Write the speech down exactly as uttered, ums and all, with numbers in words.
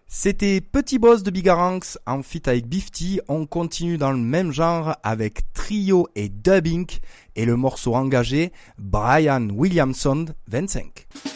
C'était Petit Boss de Bigaranx en feat avec Bifty. On continue dans le même genre avec Trio et Dubbing et le morceau engagé Brian Williamson vingt-cinq.